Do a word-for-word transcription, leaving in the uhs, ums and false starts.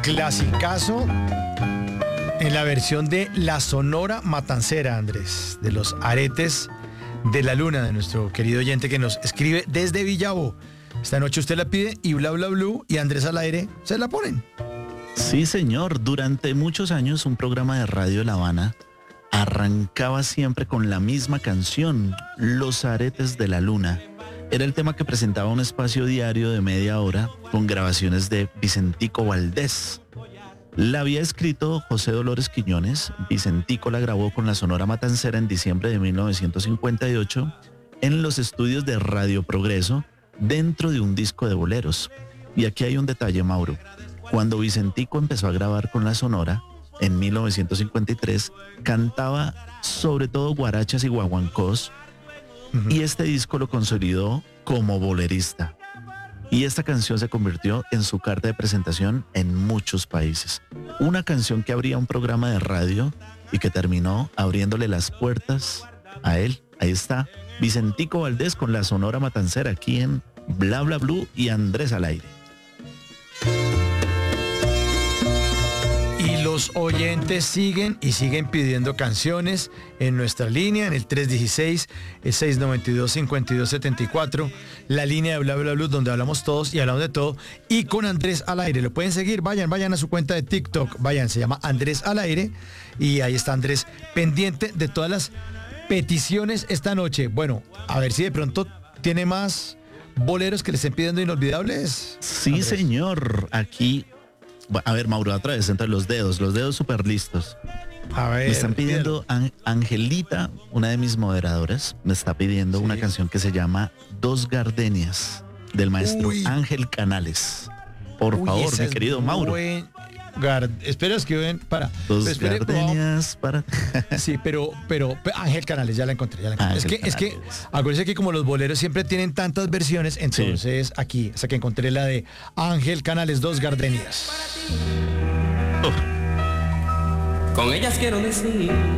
Clasicazo en la versión de La Sonora Matancera, Andrés, de los Aretes de la Luna, de nuestro querido oyente que nos escribe desde Villavo. Esta noche usted la pide y Bla Bla Blue y Andrés al aire se la ponen. Sí, señor. Durante muchos años un programa de radio de La Habana arrancaba siempre con la misma canción, Los Aretes de la Luna. Era el tema que presentaba un espacio diario de media hora con grabaciones de Vicentico Valdés. La había escrito José Dolores Quiñones. Vicentico la grabó con la Sonora Matancera en diciembre de mil novecientos cincuenta y ocho en los estudios de Radio Progreso dentro de un disco de boleros. Y aquí hay un detalle, Mauro. Cuando Vicentico empezó a grabar con la Sonora en mil novecientos cincuenta y tres, cantaba sobre todo guarachas y guaguancós, uh-huh. y este disco lo consolidó como bolerista. Y esta canción se convirtió en su carta de presentación en muchos países. Una canción que abría un programa de radio y que terminó abriéndole las puertas a él. Ahí está, Vicentico Valdés con la Sonora Matancera aquí en Bla Bla Blue y Andrés al aire. Y los oyentes siguen y siguen pidiendo canciones en nuestra línea, en el tres uno seis, seis nueve dos, cinco dos siete cuatro, la línea de Bla Bla Blue, donde hablamos todos y hablamos de todo, y con Andrés al aire. Lo pueden seguir, vayan, vayan a su cuenta de TikTok, vayan, se llama Andrés al aire, y ahí está Andrés pendiente de todas las peticiones esta noche. Bueno, a ver si de pronto tiene más boleros que le estén pidiendo inolvidables. Sí, Andrés. Señor, aquí... A ver, Mauro, otra vez entre los dedos, los dedos súper listos. A ver, me están pidiendo, An- Angelita, una de mis moderadoras, me está pidiendo, sí, una canción que se llama Dos Gardenias, del maestro Uy. Ángel Canales. Por Uy, favor, mi querido Mauro. Buen... Gar... Espera, es que ven, para. Dos espere, gardenias para. Sí, pero, pero, Ángel Canales, ya la encontré, ya la encontré. Es que, Canales. es que, acuérdense que como los boleros siempre tienen tantas versiones, entonces sí. aquí, hasta que encontré la de Ángel Canales, Dos Gardenias. Oh. Con ellas quiero decir